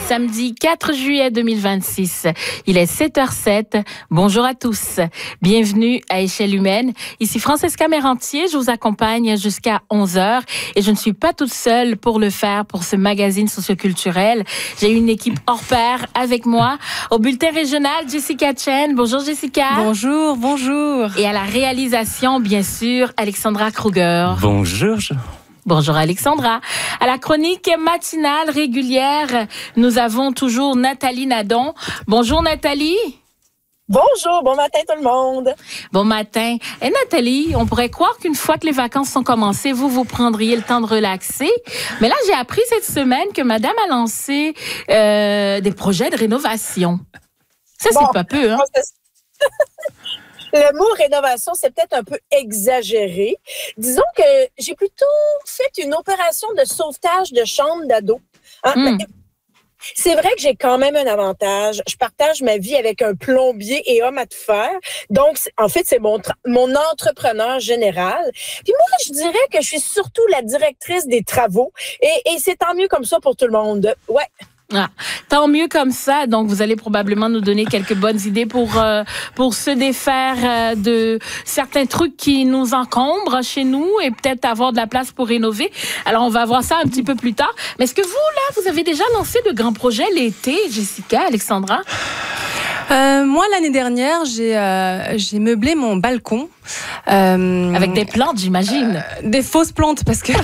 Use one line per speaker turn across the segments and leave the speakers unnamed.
samedi 4 juillet 2026. Il est 7h07. Bonjour à tous. Bienvenue à Échelle humaine. Ici Francesca Mérantier. Je vous accompagne jusqu'à 11h et je ne suis pas toute seule pour le faire pour ce magazine socioculturel. J'ai une équipe hors pair avec moi. Au bulletin régional, Jessica Chen. Bonjour Jessica.
Bonjour, bonjour.
Et à la réalisation, bien sûr, Alexandra Kruger.
Bonjour.
Bonjour Alexandra. À la chronique matinale régulière, nous avons toujours Nathalie Nadon. Bonjour Nathalie.
Bonjour, bon matin tout le monde.
Bon matin. Et Nathalie, on pourrait croire qu'une fois que les vacances sont commencées, vous prendriez le temps de relaxer. Mais là, j'ai appris cette semaine que madame a lancé des projets de rénovation. Ça, c'est pas peu, hein?
Le mot rénovation, c'est peut-être un peu exagéré. Disons que j'ai plutôt fait une opération de sauvetage de chambre d'ado. C'est vrai que j'ai quand même un avantage. Je partage ma vie avec un plombier et homme à tout faire. Donc, en fait, c'est mon entrepreneur général. Puis moi, je dirais que je suis surtout la directrice des travaux. Et c'est tant mieux comme ça pour tout le monde. Ouais.
Ah, tant mieux comme ça. Donc, vous allez probablement nous donner quelques bonnes idées pour se défaire de certains trucs qui nous encombrent chez nous et peut-être avoir de la place pour rénover. Alors, on va voir ça un petit peu plus tard. Mais est-ce que vous, là, vous avez déjà lancé de grands projets l'été, Jessica, Alexandra?
Moi, l'année dernière, j'ai meublé mon balcon.
Avec des plantes, j'imagine.
Des fausses plantes, parce que...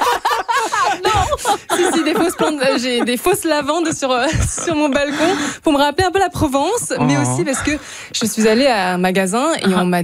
Si, des fausses plantes. J'ai des fausses lavandes sur mon balcon pour me rappeler un peu la Provence, mais aussi parce que je suis allée à un magasin et on m'a